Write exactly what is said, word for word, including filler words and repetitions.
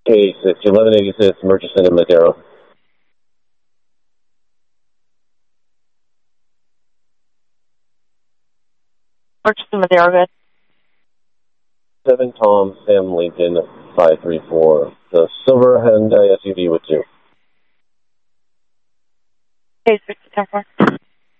K six, eleven eighty-six, Murchison and Madero. Murchison, Madero, good. seven Tom, Sam Lincoln, five three four. The silver Hyundai S U V with two. K six, ten four.